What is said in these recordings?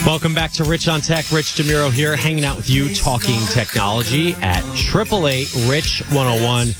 Welcome back to Rich on Tech. Rich DeMuro here, hanging out with you, talking technology at 888-RICH-101,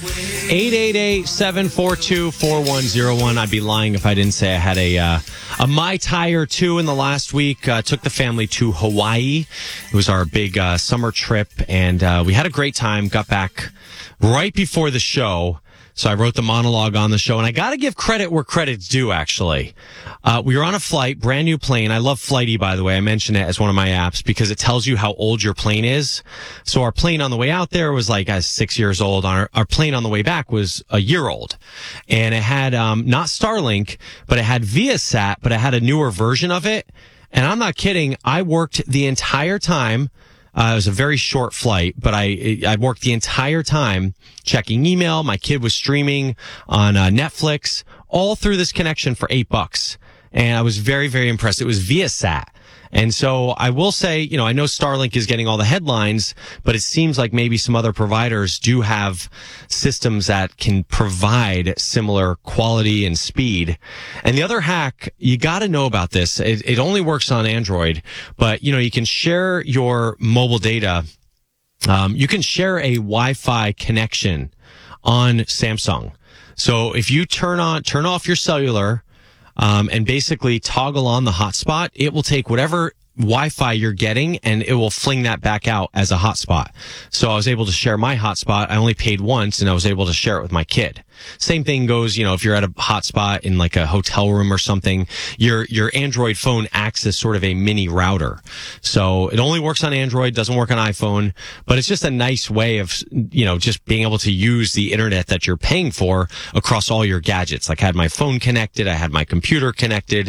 888-742-4101. I'd be lying if I didn't say I had a Mai Tai or two in the last week. Took the family to Hawaii. It was our big summer trip, and we had a great time. Got back right before the show. So I wrote the monologue on the show, and I got to give credit where credit's due, actually. We were on a flight, brand new plane. I love Flighty, by the way. I mention it as one of my apps because it tells you how old your plane is. So our plane on the way out there was like 6 years old. Our plane on the way back was a year old. And it had, not Starlink, but it had Viasat, but it had a newer version of it. And I'm not kidding. I worked the entire time. It was a very short flight, but I worked the entire time checking email. My kid was streaming on Netflix all through this connection for $8. And I was very, very impressed. It was Viasat. And so I will say, I know Starlink is getting all the headlines, but it seems like maybe some other providers do have systems that can provide similar quality and speed. And the other hack, you got to know about this. It only works on Android, but you can share your mobile data. You can share a Wi-Fi connection on Samsung. So if you turn off your cellular, and basically toggle on the hotspot, it will take whatever Wi-Fi you're getting and it will fling that back out as a hotspot. So I was able to share my hotspot. I only paid once and I was able to share it with my kid. Same thing goes, if you're at a hotspot in like a hotel room or something, your Android phone acts as sort of a mini router. So it only works on Android, doesn't work on iPhone, but it's just a nice way of, just being able to use the internet that you're paying for across all your gadgets. Like I had my phone connected, I had my computer connected.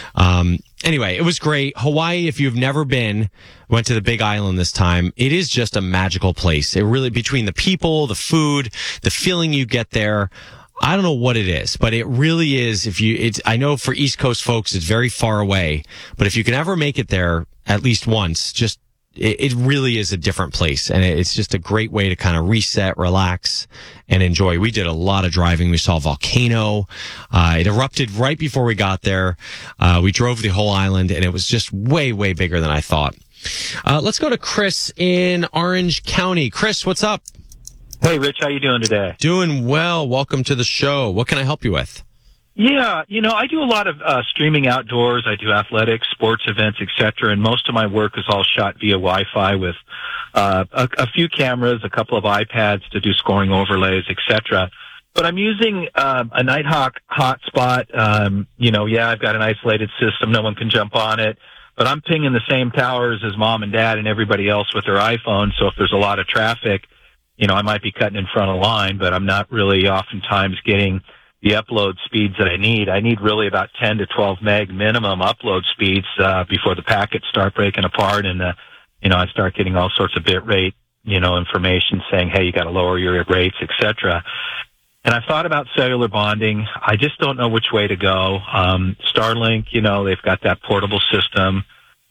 Anyway, it was great. Hawaii, if you've never been, went to the Big Island this time. It is just a magical place. It really, between the people, the food, the feeling you get there, I don't know what it is, but it really is. I know for East Coast folks, it's very far away, but if you can ever make it there at least once, it really is a different place. And it's just a great way to kind of reset, relax, and enjoy. We did a lot of driving. We saw a volcano. It erupted right before we got there. We drove the whole island and it was just way, way bigger than I thought. Let's go to Chris in Orange County. Chris, what's up? Hey, Rich, how you doing today? Doing well. Welcome to the show. What can I help you with? Yeah, I do a lot of streaming outdoors. I do athletics, sports events, etc. And most of my work is all shot via Wi-Fi with a few cameras, a couple of iPads to do scoring overlays, etc. But I'm using a Nighthawk hotspot. I've got an isolated system. No one can jump on it. But I'm pinging the same towers as mom and dad and everybody else with their iPhone. So if there's a lot of traffic, I might be cutting in front of line, but I'm not really oftentimes getting the upload speeds that I need. I need really about 10 to 12 meg minimum upload speeds before the packets start breaking apart and I start getting all sorts of bit rate information saying, hey, you got to lower your rates, etc. And I've thought about cellular bonding. I just don't know which way to go. Starlink, they've got that portable system.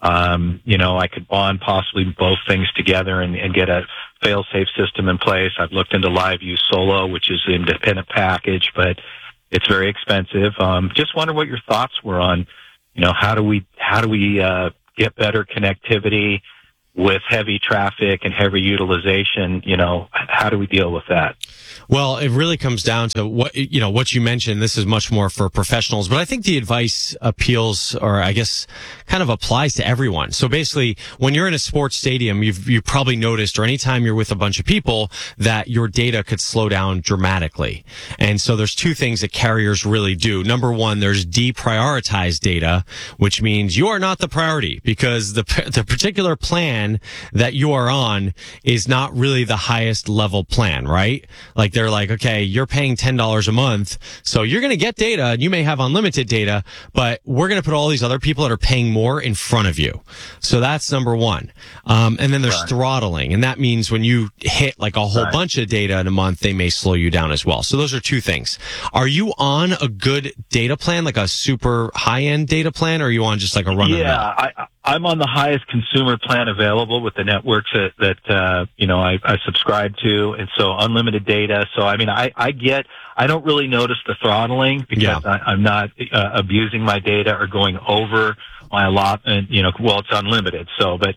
I could bond possibly both things together and get a fail-safe system in place. I've looked into LiveView Solo, which is an independent package, but it's very expensive. Just wonder what your thoughts were on, how do we get better connectivity with heavy traffic and heavy utilization? How do we deal with that? Well, it really comes down to what you mentioned. This is much more for professionals, but I think the advice appeals, or I guess kind of applies to everyone. So basically, when you're in a sports stadium, you've probably noticed, or anytime you're with a bunch of people, that your data could slow down dramatically. And so there's two things that carriers really do. Number one, there's deprioritized data, which means you are not the priority because the particular plan that you are on is not really the highest level plan, right? Like they're like, okay, you're paying $10 a month, so you're going to get data and you may have unlimited data, but we're going to put all these other people that are paying more in front of you. So that's number one. And then there's throttling. And that means when you hit like a whole bunch of data in a month, they may slow you down as well. So those are two things. Are you on a good data plan, like a super high end data plan, or are you on just like a run? Yeah, I'm on the highest consumer plan available with the networks that I subscribe to, and so unlimited data. So I don't really notice the throttling because I'm not abusing my data or going over my allotment, well, it's unlimited. So, but,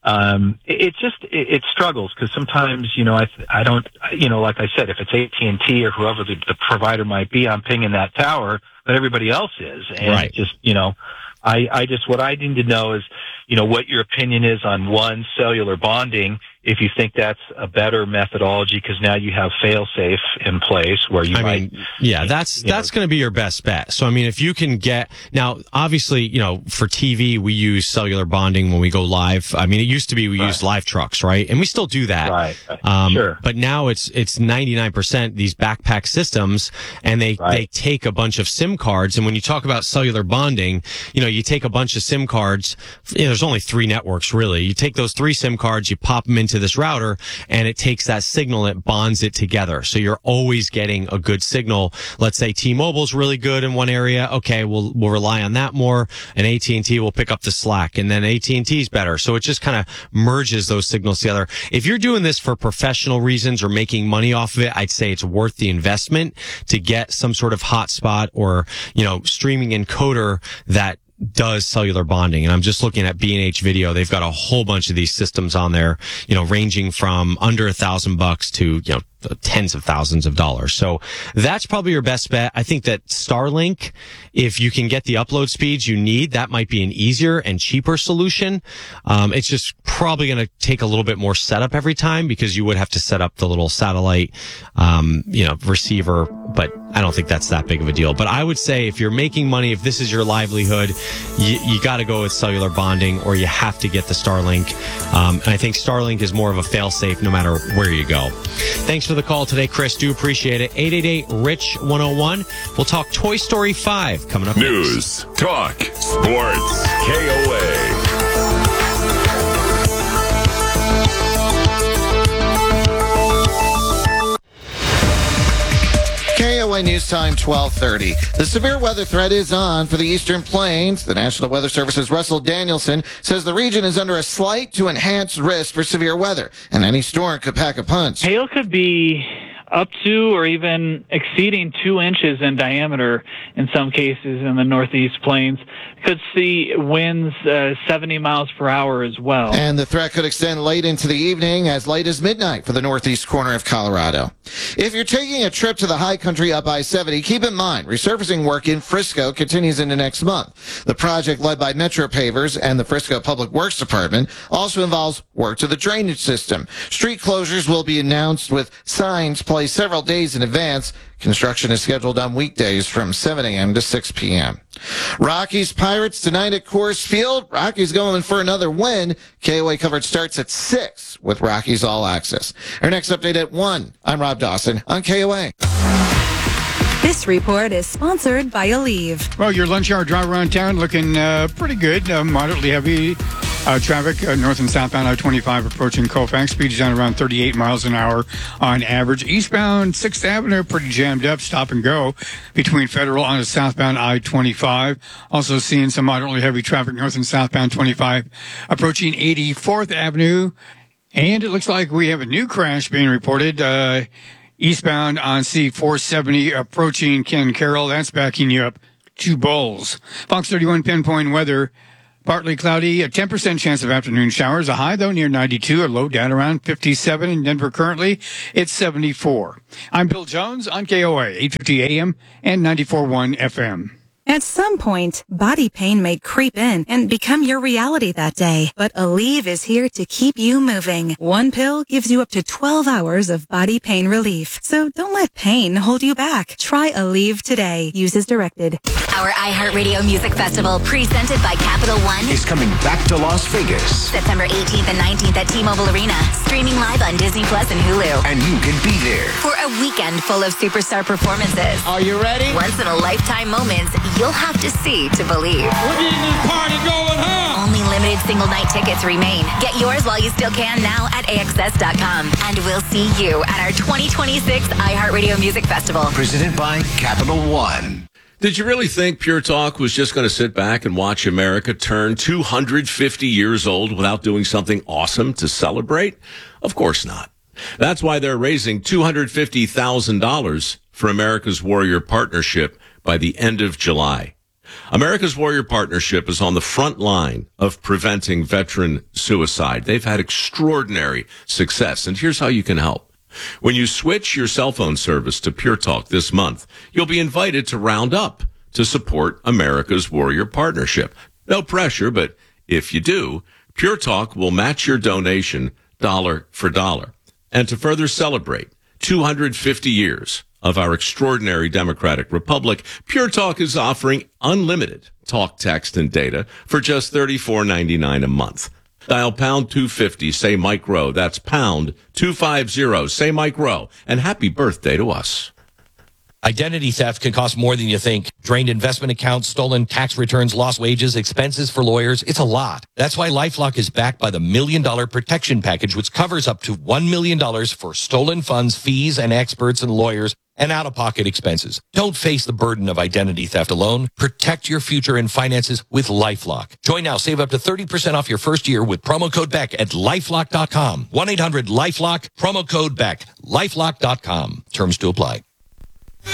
it struggles because sometimes, I don't, like I said, if it's AT&T or whoever the provider might be, I'm pinging that tower, but everybody else is. And right. what I need to know is, what your opinion is on one, cellular bonding, if you think that's a better methodology, because now you have fail-safe in place where you that's going to be your best bet. So, I mean, if you can now, obviously, for TV, we use cellular bonding when we go live. I mean, it used to be we used live trucks, right? And we still do that. Right. Sure. But now it's 99% these backpack systems, and they take a bunch of SIM cards. And when you talk about cellular bonding, you take a bunch of SIM cards. There's only 3 networks, really. You take those 3 SIM cards, you pop them into this router, and it takes that signal, it bonds it together. So you're always getting a good signal. Let's say T-Mobile's really good in one area. Okay, we'll rely on that more, and AT&T will pick up the slack, and then AT&T's better. So it just kind of merges those signals together. If you're doing this for professional reasons or making money off of it, I'd say it's worth the investment to get some sort of hotspot or, streaming encoder that does cellular bonding. And I'm just looking at B&H Video. They've got a whole bunch of these systems on there, ranging from under $1,000 to, tens of thousands of dollars. So that's probably your best bet. I think that Starlink, if you can get the upload speeds you need, that might be an easier and cheaper solution. It's just probably going to take a little bit more setup every time because you would have to set up the little satellite, receiver, but I don't think that's that big of a deal. But I would say if you're making money, if this is your livelihood, you got to go with cellular bonding, or you have to get the Starlink. And I think Starlink is more of a fail-safe no matter where you go. Thanks for the call today, Chris. Do appreciate it. 888-RICH-101. We'll talk Toy Story 5 coming up News, next. talk, sports, KOA. KOA News Time 12:30. The severe weather threat is on for the Eastern Plains. The National Weather Service's Russell Danielson says the region is under a slight to enhanced risk for severe weather, and any storm could pack a punch. Hail could be up to or even exceeding 2 inches in diameter in some cases in the Northeast Plains. Could see winds 70 miles per hour as well. And the threat could extend late into the evening, as late as midnight for the northeast corner of Colorado. If you're taking a trip to the high country up I-70, keep in mind resurfacing work in Frisco continues into next month. The project, led by Metro Pavers and the Frisco Public Works Department, also involves work to the drainage system. Street closures will be announced with signs placed several days in advance. Construction is scheduled on weekdays from 7 a.m. to 6 p.m. Rockies Pirates tonight at Coors Field. Rockies going for another win. KOA coverage starts at 6 with Rockies All Access. Our next update at 1. I'm Rob Dawson on KOA. This report is sponsored by Aleve. Well, your lunch hour drive around town looking pretty good. Moderately heavy traffic north and southbound I-25 approaching Colfax. Speed is down around 38 miles an hour on average. Eastbound 6th Avenue, pretty jammed up. Stop and go between Federal on the southbound I-25. Also seeing some moderately heavy traffic north and southbound 25 approaching 84th Avenue. And it looks like we have a new crash being reported eastbound on C-470 approaching Ken Carroll. That's backing you up to Bowles. Fox 31 pinpoint weather. Partly cloudy, a 10% chance of afternoon showers. A high, though, near 92. A low down around 57. In Denver currently, it's 74. I'm Bill Jones on KOA, 850 AM and 94.1 FM. At some point, body pain may creep in and become your reality that day. But Aleve is here to keep you moving. One pill gives you up to 12 hours of body pain relief. So don't let pain hold you back. Try Aleve today. Use as directed. Our iHeartRadio Music Festival, presented by Capital One, is coming back to Las Vegas. September 18th and 19th at T-Mobile Arena. Streaming live on Disney Plus and Hulu. And you can be there for a weekend full of superstar performances. Are you ready? Once-in-a-lifetime moments you'll have to see to believe. We're getting this party going, huh? Only limited single night tickets remain. Get yours while you still can now at AXS.com. And we'll see you at our 2026 iHeartRadio Music Festival. Presented by Capital One. Did you really think Pure Talk was just going to sit back and watch America turn 250 years old without doing something awesome to celebrate? Of course not. That's why they're raising $250,000 for America's Warrior Partnership by the end of July. America's Warrior Partnership is on the front line of preventing veteran suicide. They've had extraordinary success, and here's how you can help. When you switch your cell phone service to Pure Talk this month, you'll be invited to round up to support America's Warrior Partnership. No pressure, but if you do, Pure Talk will match your donation dollar for dollar. And to further celebrate 250 years of our extraordinary democratic republic, Pure Talk is offering unlimited talk, text, and data for just $34.99 a month. Dial pound 250, say Mike Rowe. That's pound 250, say Mike Rowe. And happy birthday to us. Identity theft can cost more than you think. Drained investment accounts, stolen tax returns, lost wages, expenses for lawyers. It's a lot. That's why LifeLock is backed by the $1 Million Protection Package, which covers up to $1 million for stolen funds, fees, and experts and lawyers, and out-of-pocket expenses. Don't face the burden of identity theft alone. Protect your future and finances with LifeLock. Join now. Save up to 30% off your first year with promo code BECK at LifeLock.com. 1-800-LifeLock, promo code BECK. LifeLock.com. Terms to apply.